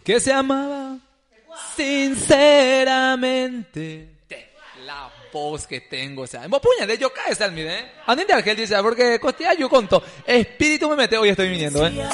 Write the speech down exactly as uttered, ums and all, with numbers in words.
que se amaba sinceramente. La voz que tengo, o sea, mo puñale, yo cae, Salmi, ¿eh? Andinte Argel dice, porque costilla yo conto, espíritu me mete, hoy estoy viniendo, ¿eh?